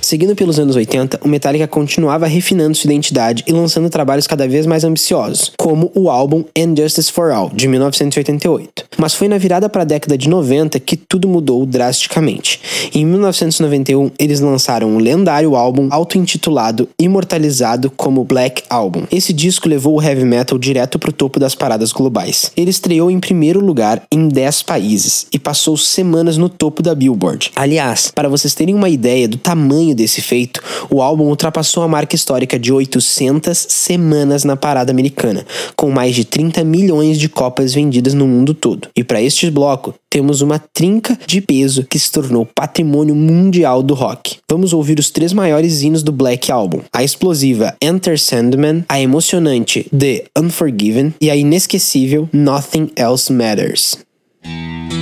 Seguindo pelos anos 80, o Metallica continuava refinando sua identidade e lançando trabalhos cada vez mais ambiciosos, como o álbum And Justice for All, de 1988. Mas foi na virada para a década de 90 que tudo mudou drasticamente. Em 1991, eles lançaram o lendário álbum auto-intitulado Imortalizado como Black Album. Esse disco levou o heavy metal direto pro topo das paradas globais. Ele estreou em primeiro lugar em 10 países e passou semanas no topo da Billboard. Aliás, para vocês terem uma ideia do tamanho desse feito, o álbum ultrapassou a marca histórica de 800 semanas na parada americana, com mais de 30 milhões de cópias vendidas no mundo todo. E para este bloco, temos uma trinca de peso que se tornou patrimônio mundial do rock. Vamos ouvir os 3 maiores hinos do Black Album: a explosiva Enter Sandman, a emocionante The Unforgiven e a inesquecível Nothing Else Matters.